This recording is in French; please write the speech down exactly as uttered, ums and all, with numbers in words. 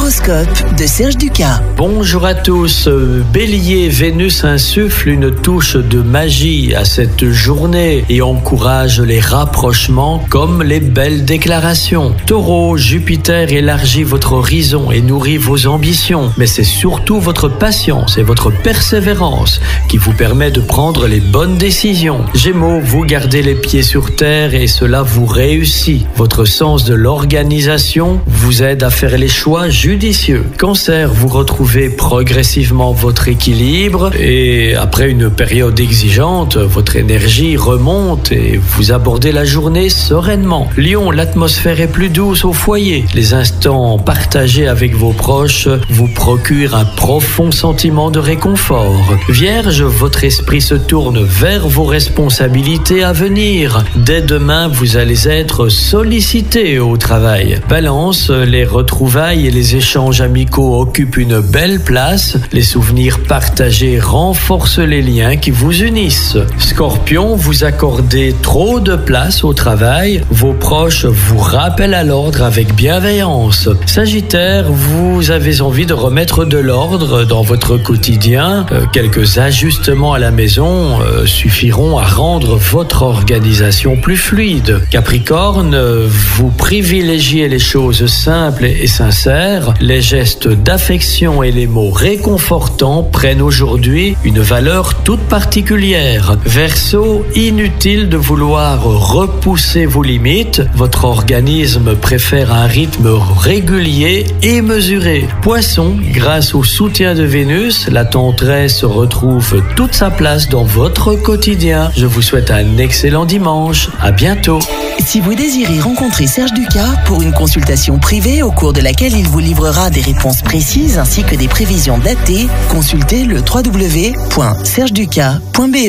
L'horoscope de Serge Ducas. Bonjour à tous. Bélier, Vénus insuffle une touche de magie à cette journée et encourage les rapprochements comme les belles déclarations. Taureau, Jupiter élargit votre horizon et nourrit vos ambitions, mais c'est surtout votre patience et votre persévérance qui vous permet de prendre les bonnes décisions. Gémeaux, vous gardez les pieds sur terre et cela vous réussit. Votre sens de l'organisation vous aide à faire les choix judicieux. Cancer, vous retrouvez progressivement votre équilibre et après une période exigeante, votre énergie remonte et vous abordez la journée sereinement. Lion, l'atmosphère est plus douce au foyer. Les instants partagés avec vos proches vous procurent un profond sentiment de réconfort. Vierge, votre esprit se tourne vers vos responsabilités à venir. Dès demain, vous allez être sollicité au travail. Balance, les retrouvailles et les échanges amicaux occupent une belle place. Les souvenirs partagés renforcent les liens qui vous unissent. Scorpion, vous accordez trop de place au travail. Vos proches vous rappellent à l'ordre avec bienveillance. Sagittaire, vous avez envie de remettre de l'ordre dans votre quotidien. Euh, quelques ajustements à la maison euh, suffiront à rendre votre organisation plus fluide. Capricorne, euh, vous privilégiez les choses simples et sincères. Les gestes d'affection et les mots réconfortants prennent aujourd'hui une valeur toute particulière. Verseau, inutile de vouloir repousser vos limites. Votre organisme préfère un rythme régulier et mesuré. Poisson, grâce au soutien de Vénus, la tendresse retrouve toute sa place dans votre quotidien. Je vous souhaite un excellent dimanche. À bientôt. Si vous désirez rencontrer Serge Ducas pour une consultation privée au cours de laquelle il vous livrera des réponses précises ainsi que des prévisions datées, consultez le w w w point serge ducas point b e.